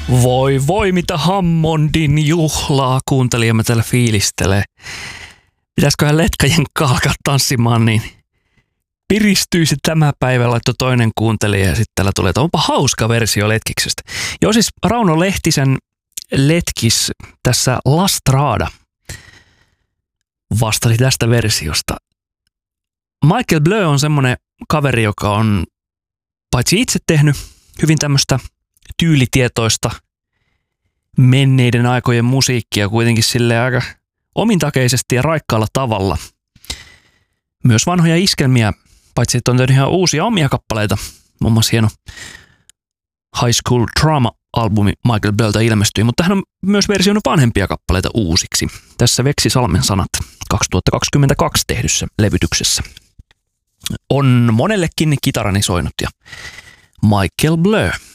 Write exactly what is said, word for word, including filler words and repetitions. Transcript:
Voi voi, mitä Hammondin juhlaa kuuntelijamme täällä fiilistelee. Pitäisiköhän letkajen alkaa tanssimaan, niin piristyisi tämä päivä, laittoi toinen kuuntelija ja sitten täällä tulee, että onpa hauska versio Letkiksestä. Joo, siis Rauno Lehtisen Letkis tässä La Strada vastasi tästä versiosta. Michael Bleu on semmoinen kaveri, joka on paitsi itse tehnyt hyvin tämmöistä tyylitietoista menneiden aikojen musiikkia kuitenkin silleen aika omintakeisesti ja raikkaalla tavalla. Myös vanhoja iskelmiä, paitsi että on tehnyt ihan uusia omia kappaleita. Muun muassa hieno High School Trauma-albumi Michael Bleulta ilmestyi, mutta hän on myös versioinut vanhempia kappaleita uusiksi. Tässä Veksi Salmen sanat kaksituhattakaksikymmentäkaksi tehdyssä levytyksessä. On monellekin kitarani soinut ja Michael Bleu.